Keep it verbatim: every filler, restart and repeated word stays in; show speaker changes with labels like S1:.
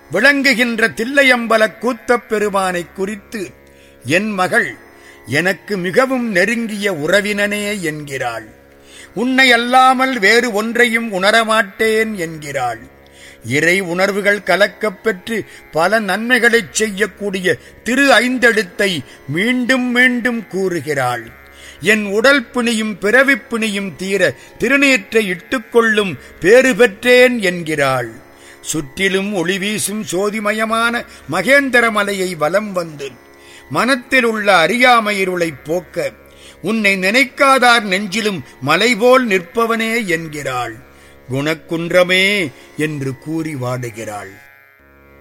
S1: விளங்குகின்ற தில்லையம்பலக் கூத்தப் பெருமானை குறித்து என் மகள் எனக்கு மிகவும் நெருங்கிய உறவினனே என்கிறாள். உன்னை அல்லாமல் வேறு ஒன்றையும் உணரமாட்டேன் என்கிறாள். இறை உணர்வுகள் கலக்கப் பெற்று பல நன்மைகளைச் செய்யக்கூடிய திரு ஐந்தெழுத்தை மீண்டும் மீண்டும் கூறுகிறாள். என் உடல் பிணியும் பிறவிப் பிணியும் தீர திருநீற்றை இட்டுக்கொள்ளும் பேறு பெற்றேன் என்கிறாள். சுற்றிலும் ஒளிவீசும் சோதிமயமான மகேந்திரமலையை வலம் வந்து மனத்தில் உள்ள அறியாமை இருளைப் போக்க உன்னை நினைக்காதார் நெஞ்சிலும் மலைபோல் நிற்பவனே என்கிறாள். குணக்குன்றமே என்று கூறி வாடுகிறாள்.